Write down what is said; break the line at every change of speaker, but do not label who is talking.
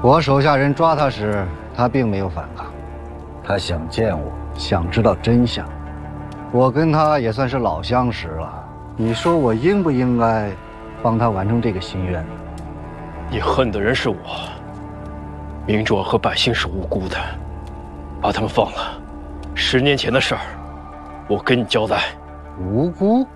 我手下人抓他时，他并没有反抗，他想见我，想知道真相。我跟他也算是老相识了，你说我应不应该帮他完成这个心愿？
你恨的人是我，明珠儿和百姓是无辜的，把他们放了。10年前的事儿，我跟你交代。
无辜？